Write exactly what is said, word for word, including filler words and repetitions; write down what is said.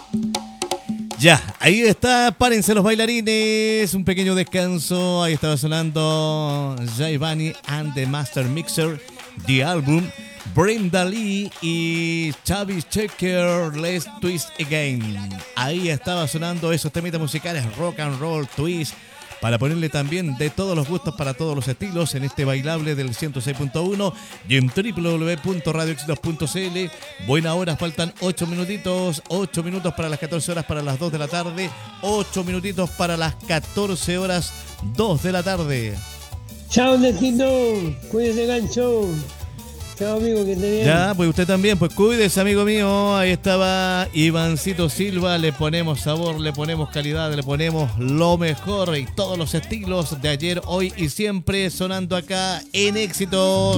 Ya, ahí está, párense los bailarines, un pequeño descanso, ahí estaba sonando Jay Bunny and the Master Mixer, The Album, Brenda Lee y Chavis Checker, Let's Twist Again. Ahí estaba sonando esos temitas musicales, rock and roll, twist, para ponerle también de todos los gustos para todos los estilos en este bailable del ciento seis punto uno y en doble u doble u doble u punto radio éxitos punto c l. Buena hora, faltan ocho minutitos, ocho minutos para las catorce horas, para las dos de la tarde, ocho minutitos para las catorce horas, dos de la tarde. Chao, Netito, cuídese, gancho. Chao, amigo, que te bien. Ya, pues usted también, pues cuídese, amigo mío. Ahí estaba Ivancito Silva. Le ponemos sabor, le ponemos calidad, le ponemos lo mejor y todos los estilos de ayer, hoy y siempre sonando acá en Éxitos.